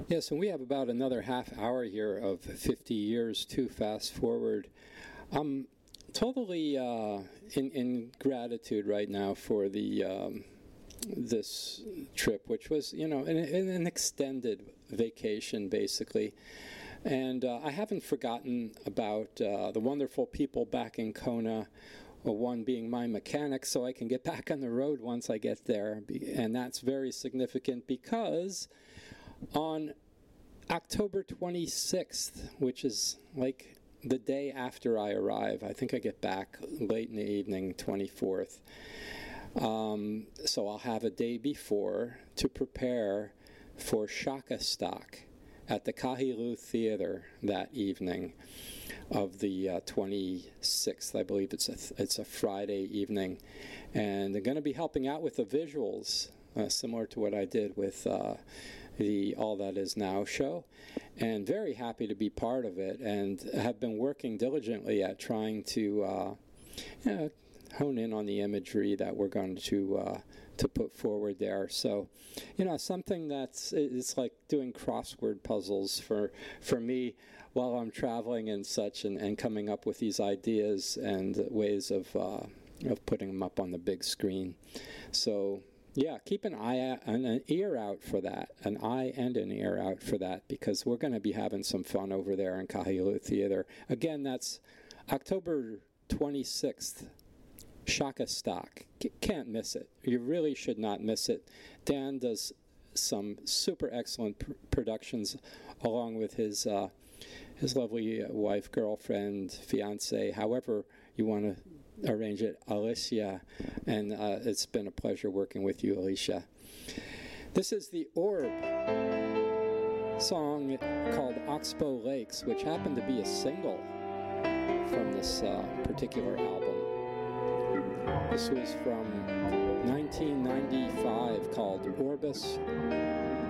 Yes, and we have about another half hour here of 50 years to fast forward. I'm totally in gratitude right now for the this trip, which was, an extended vacation, basically. And I haven't forgotten about the wonderful people back in Kona, one being my mechanic, so I can get back on the road once I get there. And that's very significant because on October 26th, which is like the day after I arrive, I think I get back late in the evening, 24th. So I'll have a day before to prepare for Shaka Stock at the Kahilu Theater that evening of the 26th. I believe it's a Friday evening. And they're going to be helping out with the visuals, similar to what I did with the All That Is Now show, and very happy to be part of it, and have been working diligently at trying to hone in on the imagery that we're going to put forward there. So, something it's like doing crossword puzzles for me while I'm traveling and such, and coming up with these ideas and ways of putting them up on the big screen. So, yeah, keep an eye and an ear out for that, because we're going to be having some fun over there in Kahilu Theater. Again, that's October 26th, Shaka Stock. Can't miss it. You really should not miss it. Dan does some super excellent productions along with his lovely wife, girlfriend, fiance, however you want to arrange it, Alicia, and it's been a pleasure working with you, Alicia. This is the Orb song called Oxbow Lakes, which happened to be a single from this particular album. This was from 1995, called Orbis